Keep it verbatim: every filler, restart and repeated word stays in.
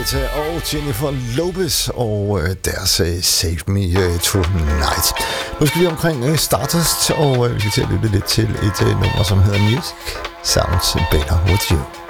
Guetta og Jennifer Lopez og øh, deres øh, Save Me øh, Tonight. Nu skal vi omkring øh, Stardust, og øh, vi skal til at lytte lidt til et øh, nummer, som hedder Music Sounds Better With You.